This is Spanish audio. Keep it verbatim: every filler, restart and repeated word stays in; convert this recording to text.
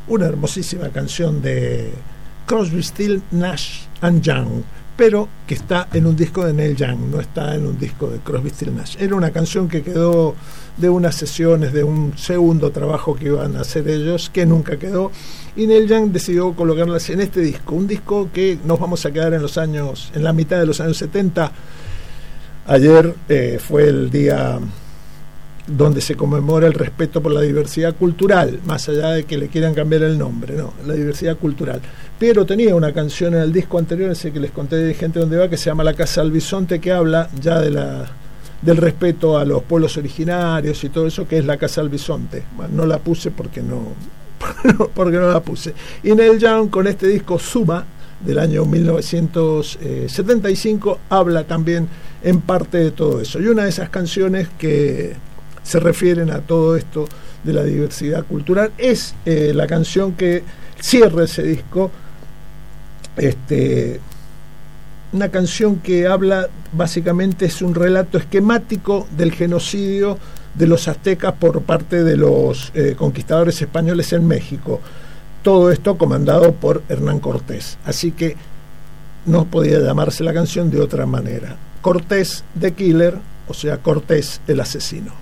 una hermosísima canción de Crosby, Stills, Nash and Young, pero que está en un disco de Neil Young, no está en un disco de Crosby, Stills, Nash. Era una canción que quedó de unas sesiones, de un segundo trabajo que iban a hacer ellos, que nunca quedó, y Neil Young decidió colocarlas en este disco, un disco que nos vamos a quedar en los años, en la mitad de los años setenta. Ayer eh, fue el día donde se conmemora el respeto por la diversidad cultural, más allá de que le quieran cambiar el nombre, no, la diversidad cultural. Pero tenía una canción en el disco anterior, ese que les conté de Gente Donde Va, que se llama La Casa del Bisonte, que habla ya de la del respeto a los pueblos originarios y todo eso, que es La Casa del Bisonte. Bueno, no la puse porque no, porque no la puse. Y Neil Young, con este disco Suma, del año mil novecientos setenta y cinco, habla también en parte de todo eso. Y una de esas canciones que se refieren a todo esto de la diversidad cultural es eh, la canción que cierra ese disco, este, una canción que habla, básicamente es un relato esquemático del genocidio de los aztecas por parte de los eh, conquistadores españoles en México, todo esto comandado por Hernán Cortés, así que no podía llamarse la canción de otra manera. Cortés the Killer, o sea, Cortés el asesino.